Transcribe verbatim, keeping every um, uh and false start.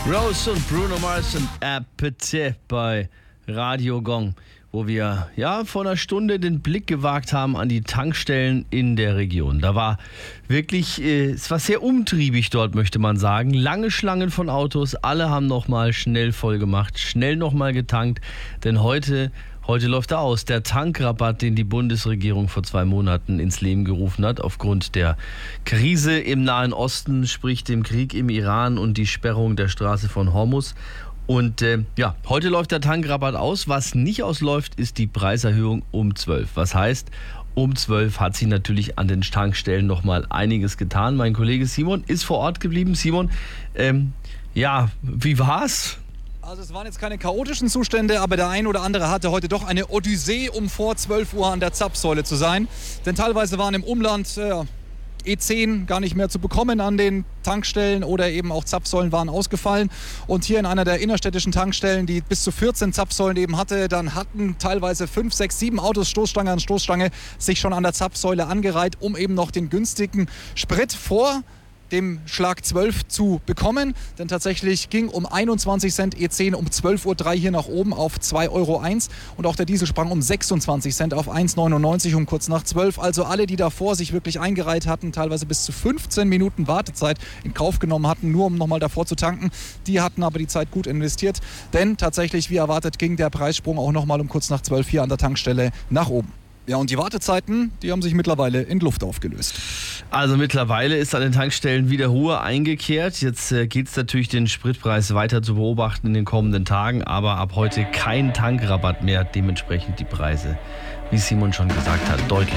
Rose und Bruno Mars und Appetit bei Radio Gong, wo wir ja vor einer Stunde den Blick gewagt haben an die Tankstellen in der Region. Da war wirklich, äh, es war sehr umtriebig dort, möchte man sagen. Lange Schlangen von Autos, alle haben nochmal schnell voll gemacht, schnell nochmal getankt, denn heute... Heute läuft er aus. Der Tankrabatt, den die Bundesregierung vor zwei Monaten ins Leben gerufen hat, aufgrund der Krise im Nahen Osten, sprich dem Krieg im Iran und die Sperrung der Straße von Hormuz. Und äh, ja, heute läuft der Tankrabatt aus. Was nicht ausläuft, ist die Preiserhöhung um zwölf. Was heißt, um zwölf hat sich natürlich an den Tankstellen nochmal einiges getan. Mein Kollege Simon ist vor Ort geblieben. Simon, ähm, ja, wie war's? Also es waren jetzt keine chaotischen Zustände, aber der ein oder andere hatte heute doch eine Odyssee, um vor zwölf Uhr an der Zapfsäule zu sein. Denn teilweise waren im Umland äh, E zehn gar nicht mehr zu bekommen an den Tankstellen oder eben auch Zapfsäulen waren ausgefallen. Und hier in einer der innerstädtischen Tankstellen, die bis zu vierzehn Zapfsäulen eben hatte, dann hatten teilweise fünf, sechs, sieben Autos Stoßstange an Stoßstange sich schon an der Zapfsäule angereiht, um eben noch den günstigen Sprit vor dem Schlag zwölf zu bekommen, denn tatsächlich ging um einundzwanzig Cent E zehn um zwölf Uhr drei hier nach oben auf zwei Euro eins und auch der Diesel sprang um sechsundzwanzig Cent auf eins neunundneunzig um kurz nach zwölf. Also alle, die davor sich wirklich eingereiht hatten, teilweise bis zu fünfzehn Minuten Wartezeit in Kauf genommen hatten, nur um nochmal davor zu tanken, die hatten aber die Zeit gut investiert, denn tatsächlich, wie erwartet, ging der Preissprung auch nochmal um kurz nach zwölf hier an der Tankstelle nach oben. Ja, und die Wartezeiten, die haben sich mittlerweile in Luft aufgelöst. Also mittlerweile ist an den Tankstellen wieder Ruhe eingekehrt. Jetzt äh, geht es natürlich, den Spritpreis weiter zu beobachten in den kommenden Tagen, aber ab heute kein Tankrabatt mehr, dementsprechend die Preise, wie Simon schon gesagt hat, deutlich